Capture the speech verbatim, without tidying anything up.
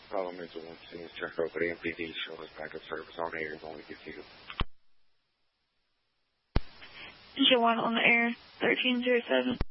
Follow me to one scene, check over the M P D, show us backup service on air when we get to you. Is your one on the air? thirteen oh seven.